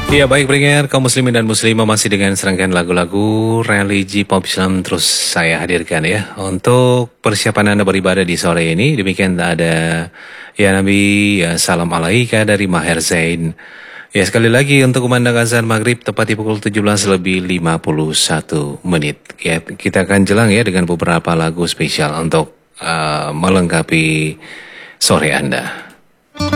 Ya baik pendengar kaum muslimin dan muslimah, masih dengan serangkaian lagu-lagu religi pop Islam terus saya hadirkan ya untuk persiapan Anda beribadah di sore ini. Demikian ada ya Nabi ya salam alaika dari Maher Zain. Ya sekali lagi untuk kumandang azan maghrib tepat di pukul 17 lebih 51 menit. Ya kita akan jelang ya dengan beberapa lagu spesial untuk melengkapi sore Anda.